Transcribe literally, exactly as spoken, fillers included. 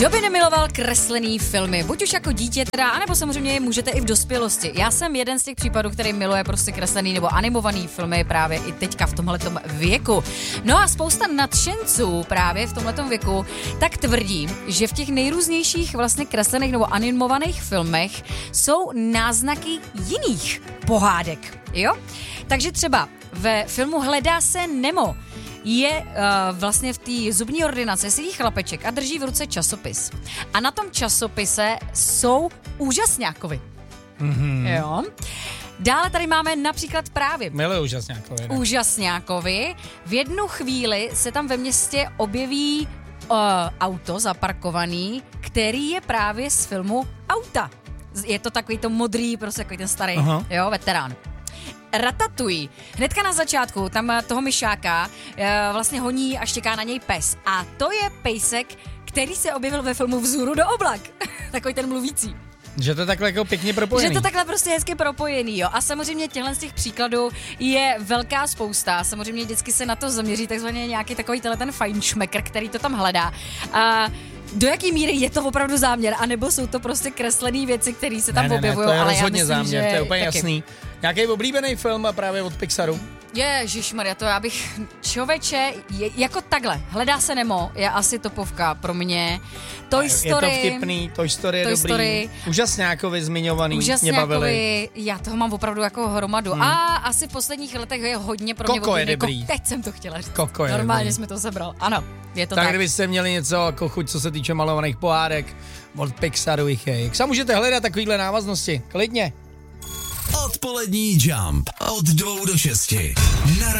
Kdo by nemiloval kreslený filmy, buď už jako dítě teda, anebo samozřejmě můžete i v dospělosti. Já jsem jeden z těch případů, který miluje prostě kreslený nebo animovaný filmy právě i teďka v tomhletom věku. No a spousta nadšenců právě v tomhletom věku tak tvrdí, že v těch nejrůznějších vlastně kreslených nebo animovaných filmech jsou náznaky jiných pohádek, jo? Takže třeba ve filmu Hledá se Nemo je uh, vlastně v té zubní ordinaci sedí chlapeček a drží v ruce časopis. A na tom časopise jsou úžasňákovi. Mm-hmm. Jo. Dále tady máme například právě Miluji úžasňákovi. Ne? Úžasňákovi. V jednu chvíli se tam ve městě objeví uh, auto zaparkovaný, který je právě z filmu Auta. Je to takový to modrý, prostě takový ten starý, Aha. jo, veterán. Ratatouille. Hnedka na začátku tam toho myšáka vlastně honí a štěká na něj pes. A to je pejsek, který se objevil ve filmu Vzhůru do oblak. Takový ten mluvící. Že to takhle jako pěkně propojený. Že to takhle prostě hezky propojený, jo. A samozřejmě těchhle z těch příkladů je velká spousta. Samozřejmě vždycky se na to zaměří takzvaně nějaký takový ten fajnšmekr, který to tam hledá. A do jaký míry je to opravdu záměr, anebo jsou to prostě kreslené věci, které se tam ne, objevují, ne, to je ale rozhodně já myslím, záměr, že to je úplně taky. jasný. Nějaký oblíbený film a právě od Pixaru? Ježišmarja, to já bych, člověče, je, jako takhle, Hledá se Nemo je asi topovka pro mě. Toy Story. Je to vtipný, Toy Story je Toy dobrý. Story. Úžasňákovi zmiňovaný, mě bavili. Úžasňákovi, já toho mám opravdu jako hromadu. Hmm. A asi v posledních letech je hodně pro mě Koko je dobrý. Teď jsem to chtěla říct. Koko je Normálně dobrý. jsme to sebral, ano, je to tak. tak. Tak kdybyste měli něco jako chuť, co se týče malovaných pohádek od Pixaru, jich je. Jak se můžete hledat takovýhle návaznosti? Klidně. Odpolední Jump od dvou do šesti. Na